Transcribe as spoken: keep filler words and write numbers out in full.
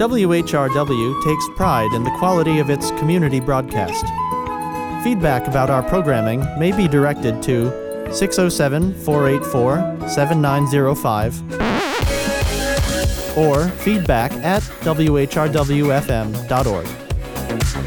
W H R W takes pride in the quality of its community broadcast. Feedback about our programming may be directed to six oh seven, four eight four, seven nine oh five or feedback at w h r w f m dot org.